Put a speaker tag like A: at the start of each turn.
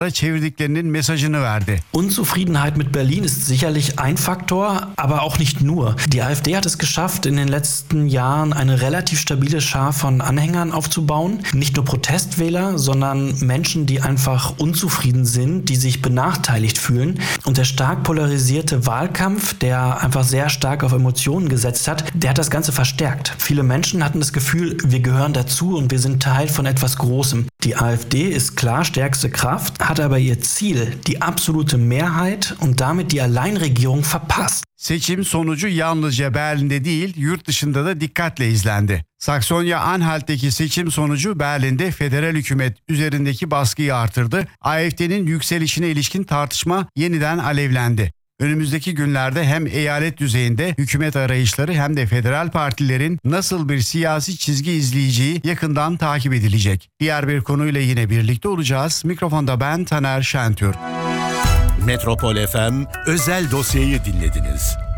A: çevirdiklerinin mesajını verdi.
B: Unzufriedenheit mit Berlin ist sicherlich ein Faktor, aber auch nicht nur. Die AfD hat es geschafft, in den letzten Jahren eine relativ stabile Schar von Anhängern aufzubauen. Nicht nur Protestwähler, sondern Menschen, die einfach unzufrieden sind, die sich benachteiligt fühlen. Und der stark polarisierte Wahlkampf, der einfach sehr stark auf Emotionen gesetzt hat, der hat das Ganze verstärkt. Viele Menschen hatten das Gefühl, wir gehören dazu und wir sind Teil von etwas Großem. Die AfD ist klar stärkste Kraft, hat aber ihr Ziel, die absolute Mehrheit und damit die Alleinregierung verpasst.
A: Seçim sonucu yalnızca Berlin'de değil, yurt dışında da dikkatle izlendi. Saksonya-Anhalt'teki seçim sonucu Berlin'de federal hükümet üzerindeki baskıyı artırdı. AfD'nin yükselişine ilişkin tartışma yeniden alevlendi. Önümüzdeki günlerde hem eyalet düzeyinde hükümet arayışları hem de federal partilerin nasıl bir siyasi çizgi izleyeceği yakından takip edilecek. Diğer bir konuyla yine birlikte olacağız. Mikrofonda ben Taner Şentürk.
C: Metropol FM özel dosyayı dinlediniz.